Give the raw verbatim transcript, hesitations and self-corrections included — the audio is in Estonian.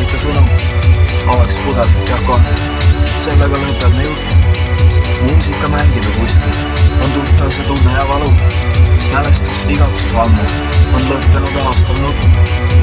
aita sõnum, oleks pudelik ja kon. Sellega lõpeb me jutt. Muusika mängib kuskil, on tuttav see tunne ja valu. Mälestus igatsus ammu, on lõppenud aastal nutt.